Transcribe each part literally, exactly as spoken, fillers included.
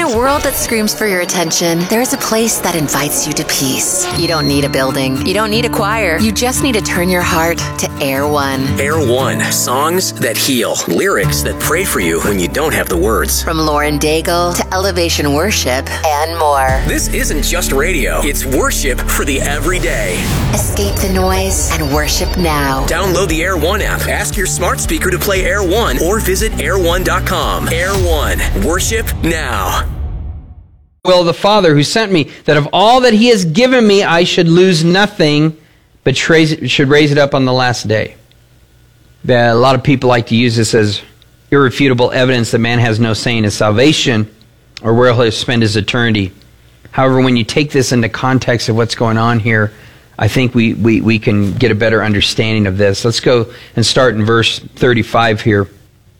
a world that screams for your attention, there is a place that invites you to peace. You don't need a building. You don't need a choir. You just need to turn your heart to Air One. Air One. Songs that heal. Lyrics that pray for you when you don't have the words. From Lauren Daigle to Elevation Worship and more. This isn't just radio. It's worship for the everyday. Escape the noise and worship now. Download the Air One app. Ask your smart speaker to play Air One or visit air one dot com. Air One. Worship now. Will the Father who sent me, that of all that he has given me, I should lose nothing, but should raise it up on the last day. A lot of people like to use this as irrefutable evidence that man has no say in his salvation or where he'll spend his eternity. However, when you take this into context of what's going on here, I think we, we, we can get a better understanding of this. Let's go and start in verse thirty-five here.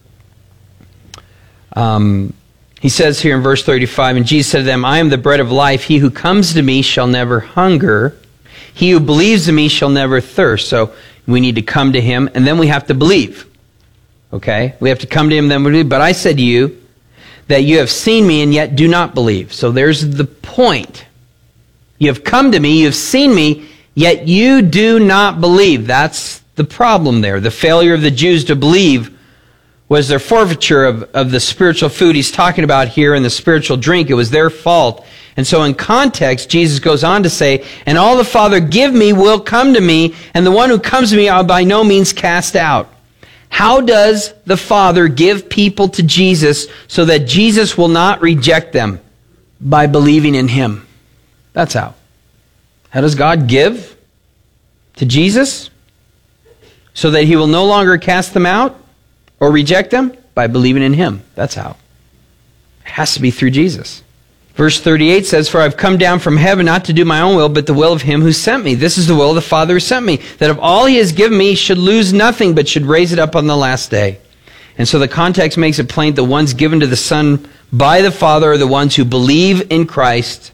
Um, he says here in verse thirty-five, and Jesus said to them, I am the bread of life. He who comes to me shall never hunger. He who believes in me shall never thirst. So we need to come to him, and then we have to believe. Okay? We have to come to him, then we believe. But I said to you that you have seen me and yet do not believe. So there's the point. You have come to me, you have seen me, yet you do not believe. That's the problem there. The failure of the Jews to believe was their forfeiture of, of the spiritual food he's talking about here and the spiritual drink. It was their fault. And so in context, Jesus goes on to say, and all the Father give me will come to me, and the one who comes to me I'll by no means cast out. How does the Father give people to Jesus so that Jesus will not reject them? By believing in him. That's how. How does God give to Jesus so that he will no longer cast them out or reject them? By believing in him. That's how. It has to be through Jesus. Verse thirty-eight says, for I've come down from heaven not to do my own will, but the will of him who sent me. This is the will of the Father who sent me, that of all he has given me, he should lose nothing, but should raise it up on the last day. And so the context makes it plain the ones given to the Son by the Father are the ones who believe in Christ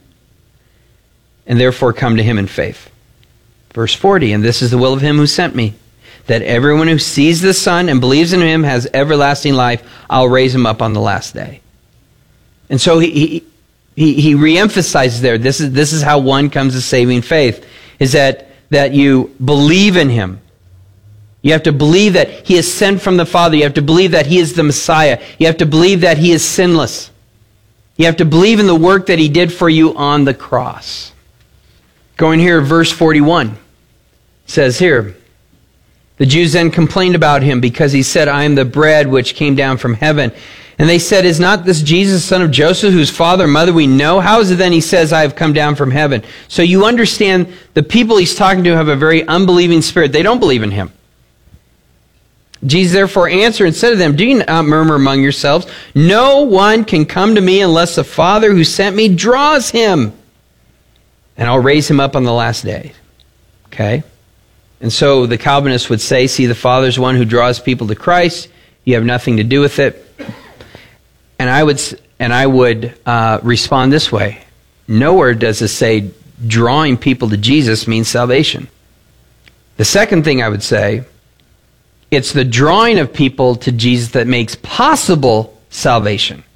and therefore come to him in faith. Verse forty, and this is the will of him who sent me, that everyone who sees the Son and believes in him has everlasting life. I'll raise him up on the last day. And so he... he He, he reemphasizes there, this is, this is how one comes to saving faith, is that, that you believe in him. You have to believe that he is sent from the Father. You have to believe that he is the Messiah. You have to believe that he is sinless. You have to believe in the work that he did for you on the cross. Going here, verse forty-one, it says here, the Jews then complained about him because he said, I am the bread which came down from heaven. And they said, is not this Jesus, son of Joseph, whose father and mother we know? How is it then he says, I have come down from heaven? So you understand the people he's talking to have a very unbelieving spirit. They don't believe in him. Jesus therefore answered and said to them, do you not murmur among yourselves? No one can come to me unless the Father who sent me draws him. And I'll raise him up on the last day. Okay? And so the Calvinists would say, see, the Father's one who draws people to Christ. You have nothing to do with it. And I would and I would uh, respond this way. Nowhere does it say drawing people to Jesus means salvation. The second thing I would say, it's the drawing of people to Jesus that makes possible salvation.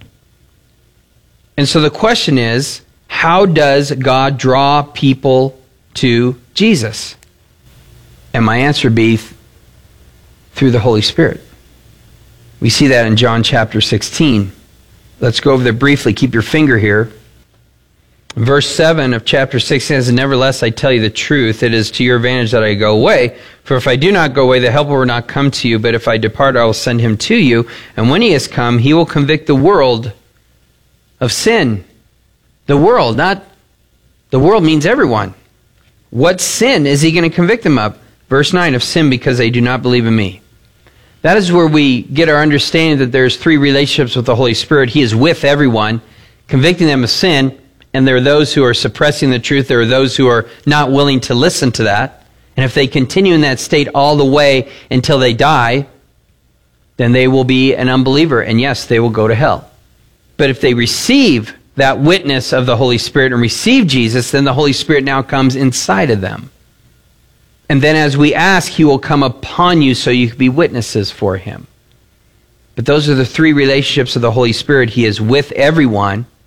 And so the question is, how does God draw people to Jesus? And my answer would be th- through the Holy Spirit. We see that in John chapter sixteen. Let's go over there briefly. Keep your finger here. Verse seven of chapter six says, nevertheless, I tell you the truth. It is to your advantage that I go away. For if I do not go away, the helper will not come to you. But if I depart, I will send him to you. And when he has come, he will convict the world of sin. The world, not the world means everyone. What sin is he going to convict them of? Verse nine, of sin because they do not believe in me. That is where we get our understanding that there's three relationships with the Holy Spirit. He is with everyone, convicting them of sin, and there are those who are suppressing the truth. There are those who are not willing to listen to that. And if they continue in that state all the way until they die, then they will be an unbeliever. And yes, they will go to hell. But if they receive that witness of the Holy Spirit and receive Jesus, then the Holy Spirit now comes inside of them. And then as we ask, he will come upon you so you can be witnesses for him. But those are the three relationships of the Holy Spirit. He is with everyone.